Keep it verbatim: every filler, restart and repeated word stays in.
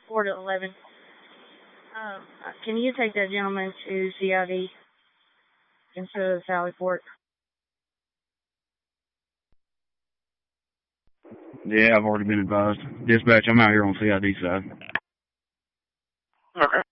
four to eleven. Um, can you take that gentleman to C I D instead of the Sally Port? Yeah, I've already been advised. Dispatch, I'm out here on C I D side. Okay.